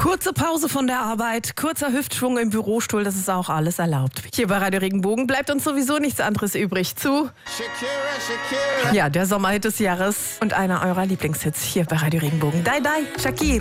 Kurze Pause von der Arbeit, kurzer Hüftschwung im Bürostuhl, das ist auch alles erlaubt. Hier bei Radio Regenbogen bleibt uns sowieso nichts anderes übrig zu... Ja, der Sommerhit des Jahres und einer eurer Lieblingshits hier bei Radio Regenbogen. Dai, Dai, Shakira.